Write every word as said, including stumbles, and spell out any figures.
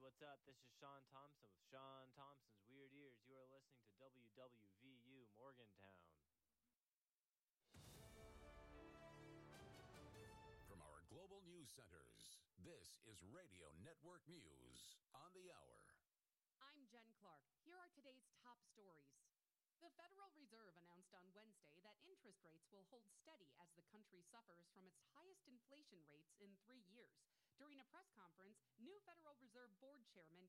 what's up? This is Sean Thompson with Sean Thompson's Weird Ears. You are listening to W W V U Morgantown. From our global news centers, this is Radio Network News on the Hour. I'm Jen Clark. Here are today's top stories. The Federal Reserve announced on Wednesday that interest rates will hold steady as the country suffers from its highest inflation rates in three years. During a press conference, new Federal Reserve Board Chairman